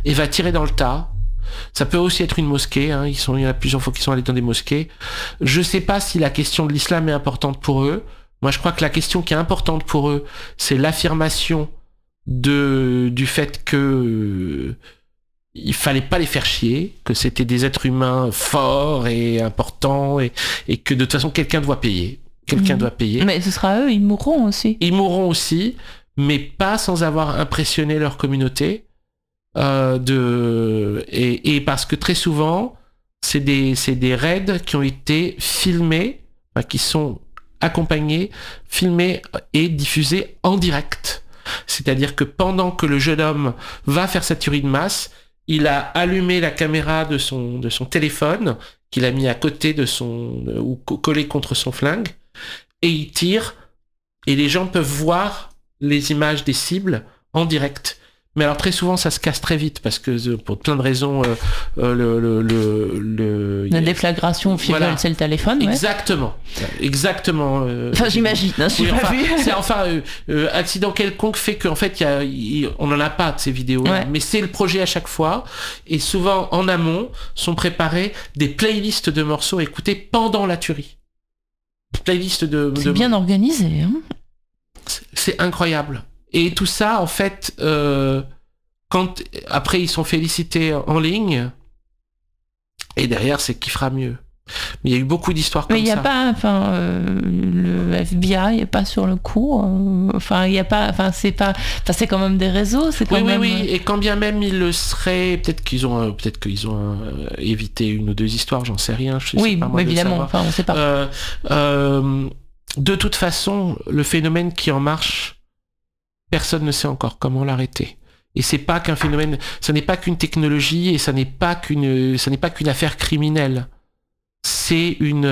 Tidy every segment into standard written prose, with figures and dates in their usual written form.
et va tirer dans le tas. Ça peut aussi être une mosquée, hein. Il y en a plusieurs fois qu'ils sont allés dans des mosquées. Je sais pas si la question de l'islam est importante pour eux. Moi, je crois que la question qui est importante pour eux, c'est l'affirmation du fait que il fallait pas les faire chier, que c'était des êtres humains forts et importants et que de toute façon quelqu'un doit payer. Quelqu'un doit payer. Mais ce sera eux, ils mourront aussi. Ils mourront aussi, mais pas sans avoir impressionné leur communauté. Et parce que très souvent, c'est des raids qui ont été filmés, qui sont accompagnés, filmés et diffusés en direct. C'est-à-dire que pendant que le jeune homme va faire sa tuerie de masse, il a allumé la caméra de son téléphone qu'il a mis à côté ou collé contre son flingue et il tire et les gens peuvent voir les images des cibles en direct. Mais alors très souvent ça se casse très vite parce que pour plein de raisons la déflagration fait c'est le téléphone. Exactement. Enfin j'imagine, hein, accident quelconque fait qu'en fait on n'en a pas de ces vidéos, mais c'est le projet à chaque fois et souvent en amont sont préparées des playlists de morceaux écoutés pendant la tuerie. Playlists c'est bien organisé. Hein. C'est incroyable. Et tout ça, en fait, quand après ils sont félicités en ligne, et derrière c'est qui fera mieux. Mais il y a eu beaucoup d'histoires comme ça. Mais il y a pas, le FBI est pas sur le coup. Il y a pas, c'est c'est quand même des réseaux. C'est quand même... Oui. Et quand bien même ils le seraient, peut-être qu'ils ont évité une ou deux histoires, j'en sais rien. Évidemment. On sait pas. De toute façon, le phénomène qui en marche. Personne ne sait encore comment l'arrêter. Et c'est pas qu'un phénomène, ça n'est pas qu'une technologie et ça n'est pas qu'une affaire criminelle. C'est une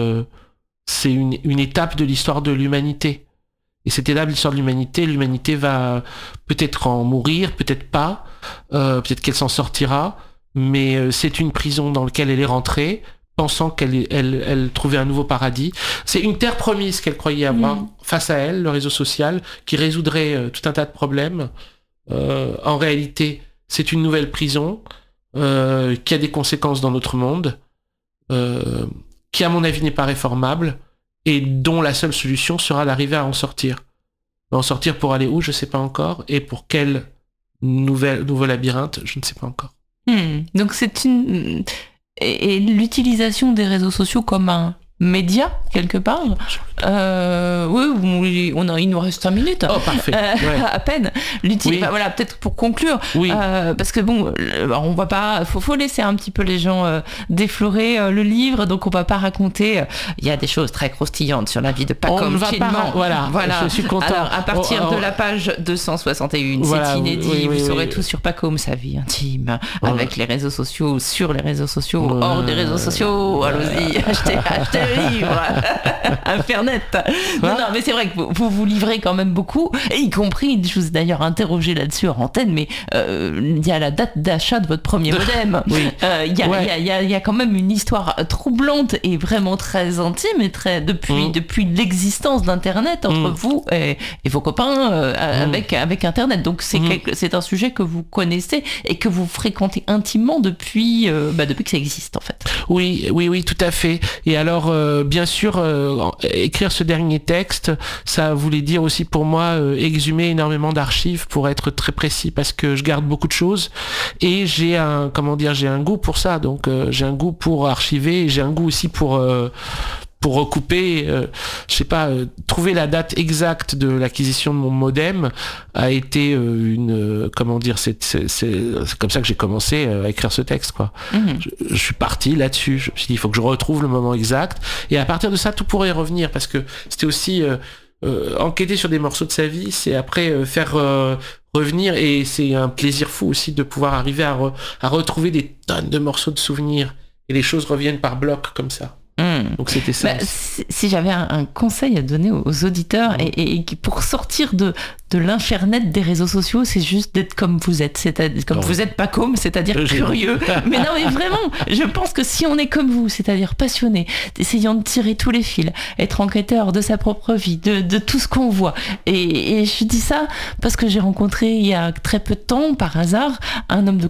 étape de l'histoire de l'humanité. Et cette étape de l'histoire de l'humanité va peut-être en mourir, peut-être pas, peut-être qu'elle s'en sortira, mais c'est une prison dans laquelle elle est rentrée, pensant qu'elle trouvait un nouveau paradis. C'est une terre promise qu'elle croyait avoir face à elle, le réseau social, qui résoudrait tout un tas de problèmes. En réalité, c'est une nouvelle prison qui a des conséquences dans notre monde, qui à mon avis n'est pas réformable, et dont la seule solution sera d'arriver à en sortir. En sortir pour aller où, je ne sais pas encore, et pour quel nouveau labyrinthe, je ne sais pas encore. Donc c'est une... Et l'utilisation des réseaux sociaux comme un média, quelque part. Il nous reste 5 minutes. Oh, parfait. À peine. Peut-être pour conclure. Oui. Parce que on va pas, faut laisser un petit peu les gens déflorer le livre, donc on va pas raconter. Il y a des choses très croustillantes sur la vie de Pacôme Chilman. Voilà. Je suis content. Alors, à partir de la page 261, c'est inédit. Vous saurez tout sur Pacôme, sa vie intime, avec les réseaux sociaux, sur les réseaux sociaux, hors des réseaux sociaux. Allons-y, achetez le livre. Internet. Non, mais c'est vrai que vous livrez quand même beaucoup, et y compris, je vous ai d'ailleurs interrogé là-dessus en antenne, mais il y a la date d'achat de votre premier modem. Il y a quand même une histoire troublante et vraiment très intime et très depuis l'existence d'Internet entre vous et vos copains avec Internet. Donc c'est un sujet que vous connaissez et que vous fréquentez intimement depuis que ça existe en fait. Oui, tout à fait. Et alors, bien sûr, écrire ce dernier texte, ça voulait dire aussi pour moi exhumer énormément d'archives pour être très précis, parce que je garde beaucoup de choses et j'ai un goût pour ça. Donc j'ai un goût pour archiver et j'ai un goût aussi pour recouper, trouver la date exacte de l'acquisition de mon modem a été c'est comme ça que j'ai commencé à écrire ce texte, quoi. Je suis parti là-dessus, je me suis dit il faut que je retrouve le moment exact, et à partir de ça tout pourrait revenir, parce que c'était aussi enquêter sur des morceaux de sa vie, c'est après faire revenir, et c'est un plaisir fou aussi de pouvoir arriver à retrouver des tonnes de morceaux de souvenirs, et les choses reviennent par blocs comme ça. Donc c'était ça. Si j'avais un conseil à donner aux auditeurs, et pour sortir de l'infernet des réseaux sociaux, c'est juste d'être comme vous êtes, c'est-à-dire comme vous êtes Pacôme, c'est-à-dire curieux. Mais non, mais vraiment, je pense que si on est comme vous, c'est-à-dire passionné, essayant de tirer tous les fils, être enquêteur de sa propre vie, de tout ce qu'on voit. Et je dis ça parce que j'ai rencontré il y a très peu de temps, par hasard, un homme de